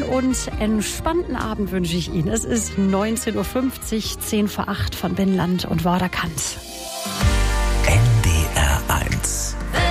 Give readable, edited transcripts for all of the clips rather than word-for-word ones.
und entspannten Abend wünsche ich Ihnen. Es ist 19.50 Uhr, 10 vor 8 von Binnenland und Vorderkant. NDR 1.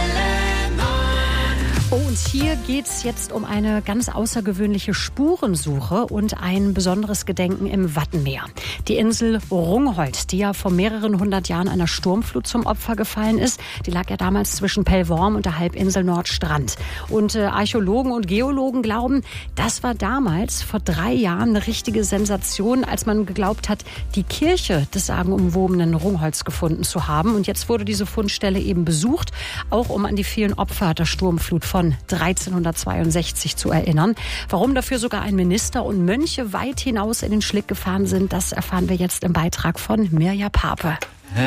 Und hier geht es jetzt um eine ganz außergewöhnliche Spurensuche und ein besonderes Gedenken im Wattenmeer. Die Insel Rungholt, die ja vor mehreren hundert Jahren einer Sturmflut zum Opfer gefallen ist, die lag ja damals zwischen Pellworm und der Halbinsel Nordstrand. Und Archäologen und Geologen glauben, das war damals vor 3 Jahren eine richtige Sensation, als man geglaubt hat, die Kirche des sagenumwobenen Rungholts gefunden zu haben. Und jetzt wurde diese Fundstelle eben besucht, auch um an die vielen Opfer der Sturmflut von 1362 zu erinnern. Warum dafür sogar ein Minister und Mönche weit hinaus in den Schlick gefahren sind, das erfahren wir jetzt im Beitrag von Mirja Pape.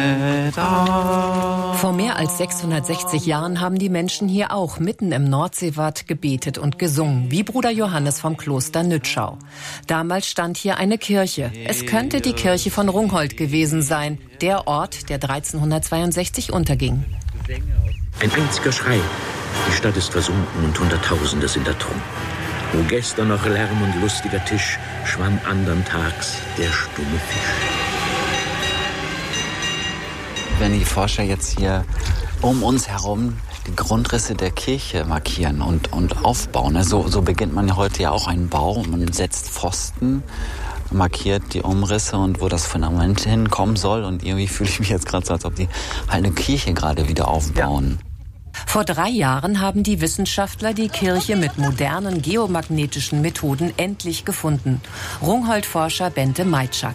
Vor mehr als 660 Jahren haben die Menschen hier auch mitten im Nordseewatt gebetet und gesungen, wie Bruder Johannes vom Kloster Nütschau. Damals stand hier eine Kirche. Es könnte die Kirche von Rungholt gewesen sein, der Ort, der 1362 unterging. Ein einziger Schrei. Die Stadt ist versunken und Hunderttausende sind ertrunken. Wo gestern noch Lärm und lustiger Tisch, schwamm andern Tags der stumme Fisch. Wenn die Forscher jetzt hier um uns herum die Grundrisse der Kirche markieren und aufbauen, so beginnt man ja heute ja auch einen Bau. Man setzt Pfosten, markiert die Umrisse und wo das Fundament hinkommen soll. Und irgendwie fühle ich mich jetzt gerade so, als ob die halt eine Kirche gerade wieder aufbauen. Ja. Vor 3 Jahren haben die Wissenschaftler die Kirche mit modernen geomagnetischen Methoden endlich gefunden. Rungholt-Forscher Bente Meitschak.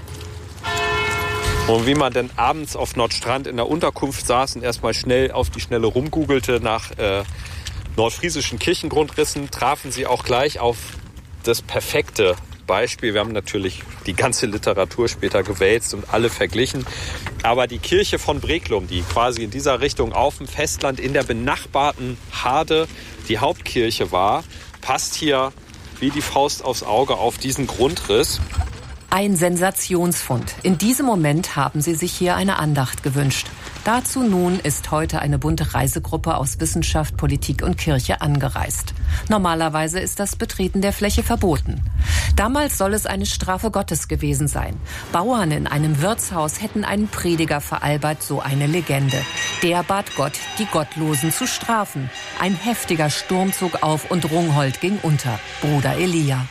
Und wie man dann abends auf Nordstrand in der Unterkunft saß und erstmal schnell auf die Schnelle rumgoogelte nach nordfriesischen Kirchengrundrissen, trafen sie auch gleich auf das perfekte Beispiel. Wir haben natürlich die ganze Literatur später gewälzt und alle verglichen. Aber die Kirche von Breklum, die quasi in dieser Richtung auf dem Festland in der benachbarten Harde die Hauptkirche war, passt hier wie die Faust aufs Auge auf diesen Grundriss. Ein Sensationsfund. In diesem Moment haben sie sich hier eine Andacht gewünscht. Dazu nun ist heute eine bunte Reisegruppe aus Wissenschaft, Politik und Kirche angereist. Normalerweise ist das Betreten der Fläche verboten. Damals soll es eine Strafe Gottes gewesen sein. Bauern in einem Wirtshaus hätten einen Prediger veralbert, so eine Legende. Der bat Gott, die Gottlosen zu strafen. Ein heftiger Sturm zog auf und Rungholt ging unter. Bruder Elia.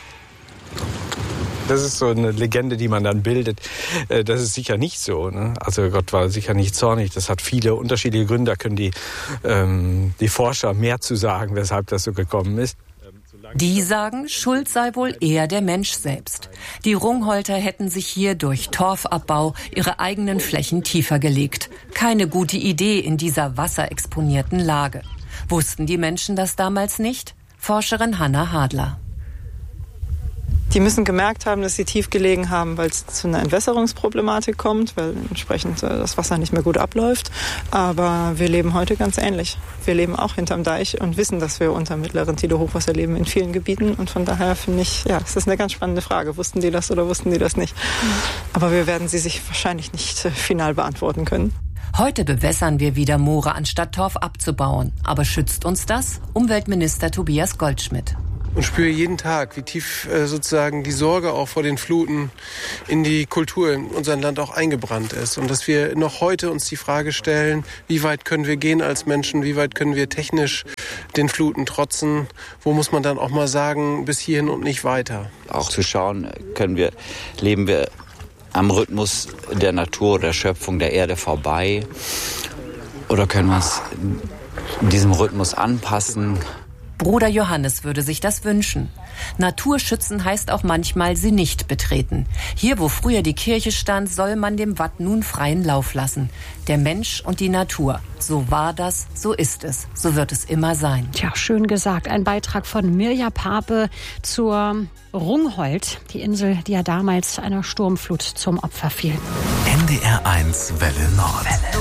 Das ist so eine Legende, die man dann bildet. Das ist sicher nicht so, ne? Also Gott war sicher nicht zornig. Das hat viele unterschiedliche Gründe. Da können die Forscher mehr zu sagen, weshalb das so gekommen ist. Die sagen, schuld sei wohl eher der Mensch selbst. Die Rungholter hätten sich hier durch Torfabbau ihre eigenen Flächen tiefer gelegt. Keine gute Idee in dieser wasserexponierten Lage. Wussten die Menschen das damals nicht? Forscherin Hanna Hadler. Die müssen gemerkt haben, dass sie tief gelegen haben, weil es zu einer Entwässerungsproblematik kommt, weil entsprechend das Wasser nicht mehr gut abläuft. Aber wir leben heute ganz ähnlich. Wir leben auch hinterm Deich und wissen, dass wir unter mittleren Tide-Hochwasser leben in vielen Gebieten. Und von daher finde ich, ja, es ist eine ganz spannende Frage. Wussten die das oder wussten die das nicht? Aber wir werden sie sich wahrscheinlich nicht final beantworten können. Heute bewässern wir wieder Moore, anstatt Torf abzubauen. Aber schützt uns das? Umweltminister Tobias Goldschmidt. Und spüre jeden Tag, wie tief sozusagen die Sorge auch vor den Fluten in die Kultur in unserem Land auch eingebrannt ist. Und dass wir noch heute uns die Frage stellen, wie weit können wir gehen als Menschen, wie weit können wir technisch den Fluten trotzen, wo muss man dann auch mal sagen, bis hierhin und nicht weiter. Auch zu schauen, leben wir am Rhythmus der Natur, der Schöpfung, der Erde vorbei, oder können wir es in diesem Rhythmus anpassen? Bruder Johannes würde sich das wünschen. Natur schützen heißt auch manchmal, sie nicht betreten. Hier, wo früher die Kirche stand, soll man dem Watt nun freien Lauf lassen. Der Mensch und die Natur. So war das, so ist es, so wird es immer sein. Tja, schön gesagt. Ein Beitrag von Mirja Pape zur Rungholt, die Insel, die ja damals einer Sturmflut zum Opfer fiel. NDR 1 Welle Nord.